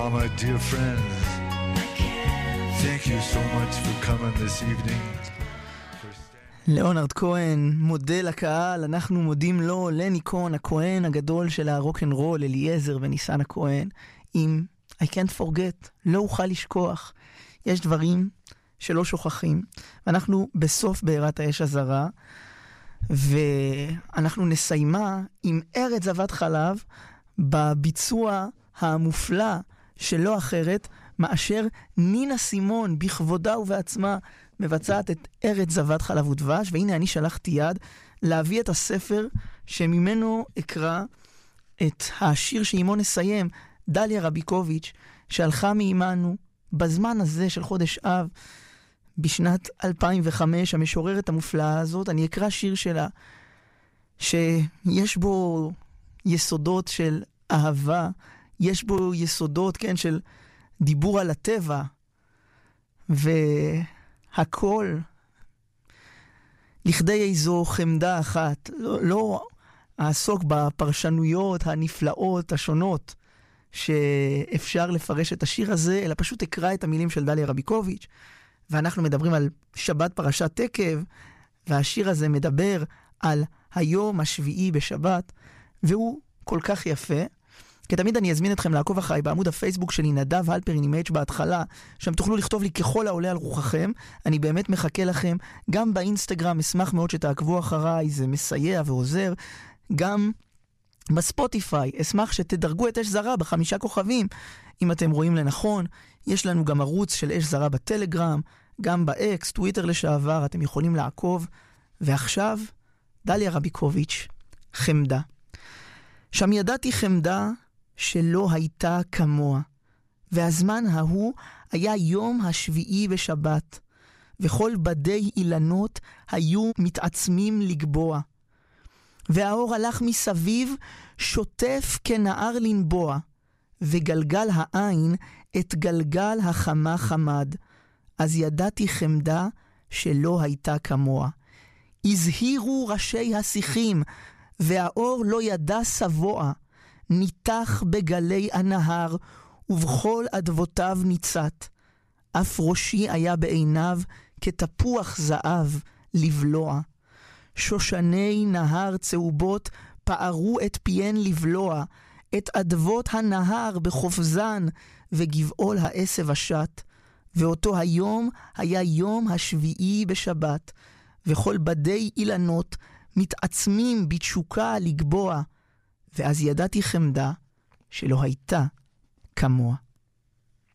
All my dear friends, thank you so much for coming this evening. ליאונרד כהן מודה לקהל, אנחנו מודים לו, לני כהן, הכהן הגדול של הרוק'נ'רול, אליעזר וניסן הכהן, עם I can't forget, לא אוכל לשכוח. יש דברים שלא שוכחים, ואנחנו בסוף בעירת האש הזרה, ואנחנו נסיימה עם ארץ זבת חלב, בביצוע המופלא שלא אחרת, מאשר נינה סימון בכבודה ובעצמה, מבצעת את ארץ זבת חלב ודבש, והנה אני שלחתי יד להביא את הספר שממנו אקרא את השיר שעימו נסיים, דליה רביקוביץ', שהלכה מעימנו בזמן הזה של חודש אב, בשנת 2005, המשוררת המופלאה הזאת. אני אקרא שיר שלה, שיש בו יסודות של אהבה, יש בו יסודות, כן, של דיבור על הטבע, והכל לכדי איזו חמדה אחת. לא אעסוק בפרשנויות הנפלאות השונות שאפשר לפרש את השיר הזה, אלא פשוט אקרא את המילים של דליה רביקוביץ'. ואנחנו מדברים על שבת פרשת עקב, והשיר הזה מדבר על היום השביעי בשבת, והוא כל כך יפה. כתמיד אני אזמין אתכם לעקוב אחריי בעמוד הפייסבוק שלי, נדב הלפרין עם H בהתחלה, שם תוכלו לכתוב לי ככל העולה על רוחכם. אני באמת מחכה לכם. גם באינסטגרם אשמח מאוד שתעקבו אחריי, זה מסייע ועוזר. גם בספוטיפיי אשמח שתדרגו את אש זרה ב5 כוכבים, אם אתם רואים לנכון. יש לנו גם ערוץ של אש זרה בטלגרם, גם באקס, טוויטר לשעבר, אתם יכולים לעקוב. ועכשיו, דליה רביקוביץ', חמדה. שם ידעתי חמדה שלא הייתה כמוה, והזמן ההוא היה יום השביעי בשבת, וכל בדי אילנות היו מתעצמים לגבוע, והאור הלך מסביב שוטף כנער לנבוע, וגלגל העין את גלגל החמה חמד. אז ידעתי חמדה שלא הייתה כמוה. הזהירו ראשי השיחים, והאור לא ידע סבוע, ניתח בגלי הנהר, ובכל אדבותיו ניצת. אף ראשי היה בעיניו כתפוח זהב לבלוע. שושני נהר צהובות פערו את פיין לבלוע, את אדבות הנהר בחופזן, וגבעול העשב השת. ואותו היום היה יום השביעי בשבת, וכל בדי אילנות מתעצמים בתשוקה לגבוע, ואז ידעתי חמדה שלא הייתה כמוה.